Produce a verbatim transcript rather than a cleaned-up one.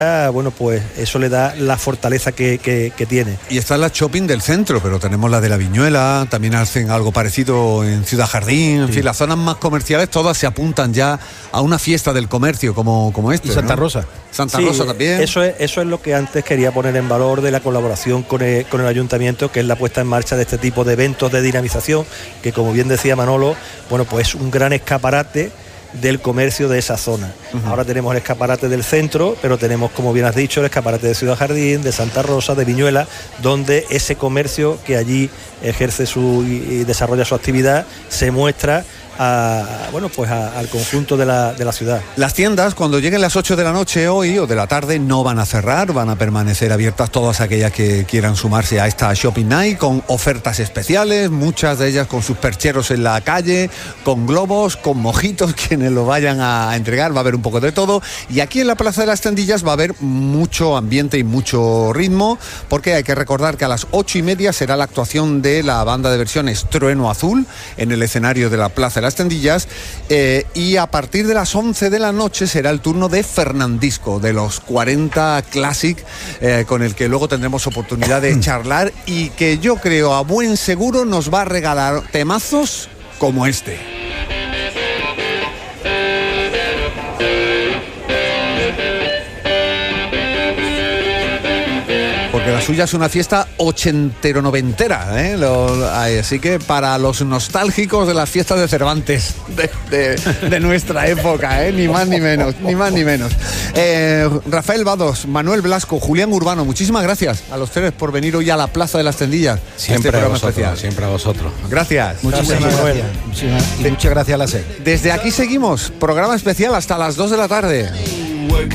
bueno, pues eso le da la fortaleza que, que, que tiene. Y está la shopping del centro, pero tenemos la de la Viñuela, también hacen algo parecido en Ciudad Jardín, en sí. fin, las zonas más comerciales todas se apuntan ya a una fiesta del comercio como, como este. Y Santa ¿no? Rosa. Santa sí, Rosa también. Eso es, eso es lo que antes quería poner en valor de la colaboración con el, con el ayuntamiento, que es la puesta en marcha de este tipo de eventos de dinamización, que como bien decía Manolo, bueno, pues es un gran escaparate del comercio de esa zona. Uh-huh. Ahora tenemos el escaparate del centro, pero tenemos, como bien has dicho, el escaparate de Ciudad Jardín, de Santa Rosa, de Viñuela, donde ese comercio que allí ejerce su y desarrolla su actividad se muestra a, bueno, pues a, al conjunto de la, de la ciudad. Las tiendas, cuando lleguen las ocho de la noche hoy o de la tarde, no van a cerrar, van a permanecer abiertas todas aquellas que quieran sumarse a esta Shopping Night con ofertas especiales, muchas de ellas con sus percheros en la calle, con globos, con mojitos, quienes lo vayan a entregar, va a haber un poco de todo. Y aquí en la Plaza de las Tendillas va a haber mucho ambiente y mucho ritmo, porque hay que recordar que a las ocho y media será la actuación de la banda de versiones Trueno Azul en el escenario de la Plaza de las Tendillas, eh, y a partir de las once de la noche será el turno de Fernandisco, de los cuarenta Classic, eh, con el que luego tendremos oportunidad de charlar y que yo creo a buen seguro nos va a regalar temazos como este. Porque la suya es una fiesta ochentero-noventera, ¿eh? Lo, así que para los nostálgicos de las fiestas de Cervantes de, de, de nuestra época, ¿eh? Ni más ni menos, ni más ni menos. Eh, Rafael Vados, Manuel Blasco, Julián Urbano, muchísimas gracias a los tres por venir hoy a la Plaza de las Tendillas. Siempre este a vosotros, especial. siempre a vosotros. Gracias. Muchísimas gracias, gracias. Muchísimas, y muchas gracias a la S E R. Desde aquí seguimos, programa especial hasta las dos de la tarde.